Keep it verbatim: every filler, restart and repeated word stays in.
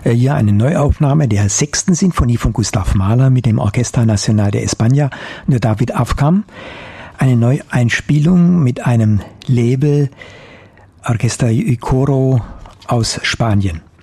Hier eine Neuaufnahme der sechsten Sinfonie von Gustav Mahler mit dem Orchestra Nacional de España unter David Afkam. Eine Neueinspielung mit einem Label Orchestra y Coro aus Spanien.